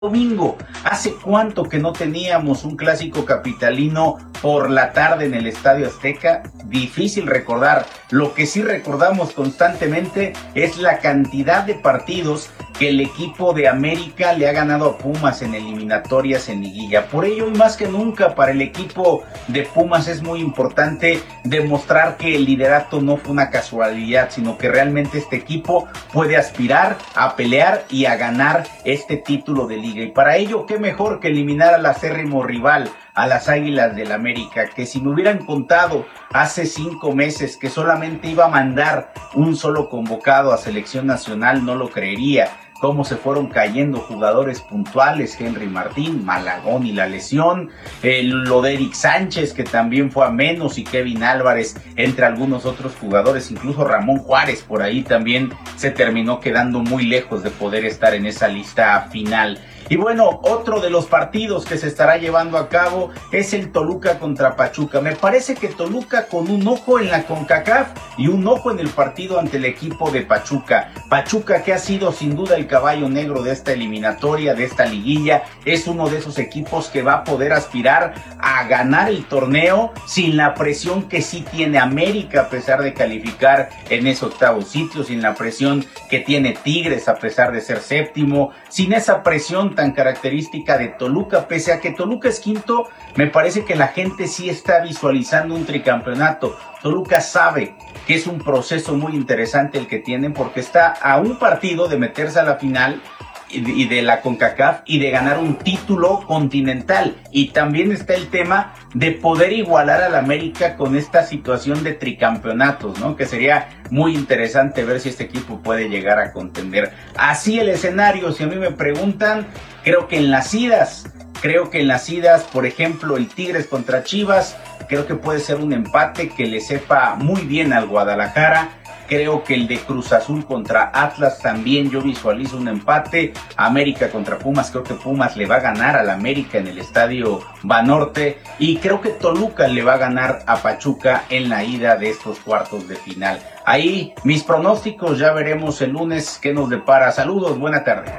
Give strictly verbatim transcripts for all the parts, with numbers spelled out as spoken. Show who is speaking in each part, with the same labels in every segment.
Speaker 1: domingo. ¿Hace cuánto que no teníamos un clásico capitalino por la tarde en el Estadio Azteca? Difícil recordar. Lo que sí recordamos constantemente es la cantidad de partidos que el equipo de América le ha ganado a Pumas en eliminatorias en liguilla. Por ello, y más que nunca, para el equipo de Pumas es muy importante demostrar que el liderato no fue una casualidad, sino que realmente este equipo puede aspirar a pelear y a ganar este título de liga. Y para ello, qué mejor que eliminar al acérrimo rival, a las Águilas del América, que si me hubieran contado hace cinco meses que solamente iba a mandar un solo convocado a selección nacional, no lo creería. Cómo se fueron cayendo jugadores puntuales, Henry Martín, Malagón y la lesión, eh, lo de Eric Sánchez, que también fue a menos, y Kevin Álvarez, entre algunos otros jugadores, incluso Ramón Juárez por ahí también se terminó quedando muy lejos de poder estar en esa lista final. Y bueno, otro de los partidos que se estará llevando a cabo es el Toluca contra Pachuca. Me parece que Toluca con un ojo en la CONCACAF y un ojo en el partido ante el equipo de Pachuca. Pachuca, que ha sido sin duda el caballo negro de esta eliminatoria, de esta liguilla, es uno de esos equipos que va a poder aspirar a ganar el torneo sin la presión que sí tiene América a pesar de calificar en ese octavo sitio, sin la presión que tiene Tigres a pesar de ser séptimo, sin esa presión tan característica de Toluca. Pese a que Toluca es quinto, me parece que la gente sí está visualizando un tricampeonato. Toluca sabe que es un proceso muy interesante el que tienen, porque está a un partido de meterse a la final y de la CONCACAF y de ganar un título continental, y también está el tema de poder igualar al América con esta situación de tricampeonatos, ¿no? Que sería muy interesante ver si este equipo puede llegar a contender. Así el escenario, si a mí me preguntan, creo que en las idas, creo que en las idas, por ejemplo, el Tigres contra Chivas, creo que puede ser un empate que le sepa muy bien al Guadalajara. Creo que el de Cruz Azul contra Atlas también yo visualizo un empate. América contra Pumas, creo que Pumas le va a ganar al América en el Estadio Banorte. Y creo que Toluca le va a ganar a Pachuca en la ida de estos cuartos de final. Ahí mis pronósticos, ya veremos el lunes qué nos depara. Saludos, buena tarde.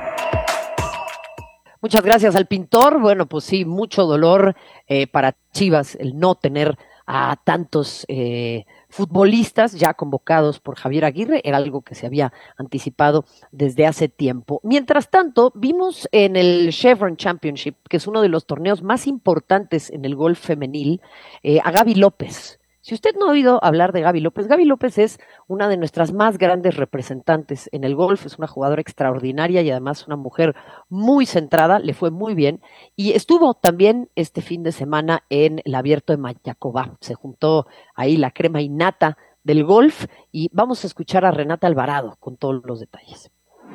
Speaker 2: Muchas gracias al pintor. Bueno, pues sí, mucho dolor eh, para Chivas el no tener a tantos eh, futbolistas ya convocados por Javier Aguirre. Era algo que se había anticipado desde hace tiempo. Mientras tanto, vimos en el Chevron Championship, que es uno de los torneos más importantes en el golf femenil, eh, a Gaby López. Si usted no ha oído hablar de Gaby López, Gaby López es una de nuestras más grandes representantes en el golf, es una jugadora extraordinaria y además una mujer muy centrada, le fue muy bien, y estuvo también este fin de semana en el Abierto de Mayaková. Se juntó ahí la crema innata del golf y vamos a escuchar a Renata Alvarado con todos los detalles.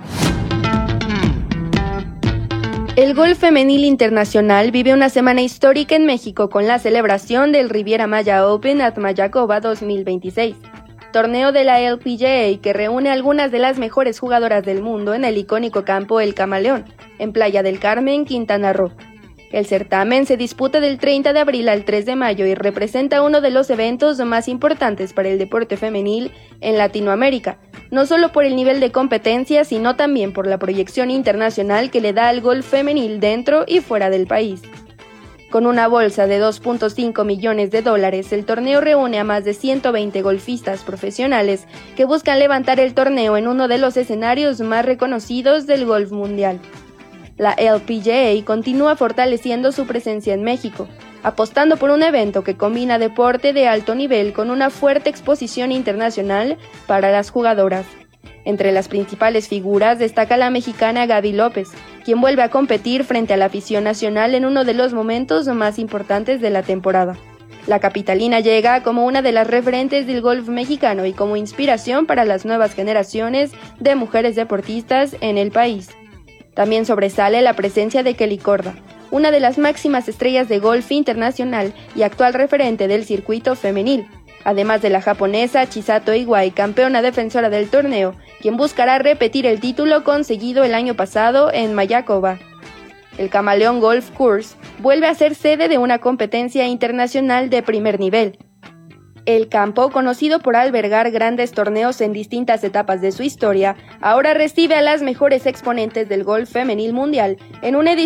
Speaker 3: El golf femenil internacional vive una semana histórica en México con la celebración del Riviera Maya Open at Mayaková dos mil veintiséis, torneo de la L P G A que reúne a algunas de las mejores jugadoras del mundo en el icónico campo El Camaleón, en Playa del Carmen, Quintana Roo. El certamen se disputa del treinta de abril al tres de mayo y representa uno de los eventos más importantes para el deporte femenil en Latinoamérica, no solo por el nivel de competencia, sino también por la proyección internacional que le da al golf femenil dentro y fuera del país. Con una bolsa de dos punto cinco millones de dólares, el torneo reúne a más de ciento veinte golfistas profesionales que buscan levantar el torneo en uno de los escenarios más reconocidos del golf mundial. La L P G A continúa fortaleciendo su presencia en México, apostando por un evento que combina deporte de alto nivel con una fuerte exposición internacional para las jugadoras. Entre las principales figuras destaca la mexicana Gaby López, quien vuelve a competir frente a la afición nacional en uno de los momentos más importantes de la temporada. La capitalina llega como una de las referentes del golf mexicano y como inspiración para las nuevas generaciones de mujeres deportistas en el país. También sobresale la presencia de Kelly Korda, una de las máximas estrellas de golf internacional y actual referente del circuito femenil, además de la japonesa Chisato Iwai, campeona defensora del torneo, quien buscará repetir el título conseguido el año pasado en Mayaková. El Camaleón Golf Course vuelve a ser sede de una competencia internacional de primer nivel. El campo, conocido por albergar grandes torneos en distintas etapas de su historia, ahora recibe a las mejores exponentes del golf femenil mundial en una edición